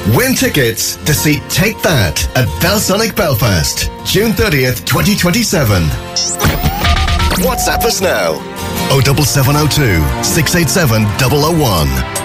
Win tickets to see Take That at Belsonic Belfast, June 30th, 2027. WhatsApp us now. 07702 687 001.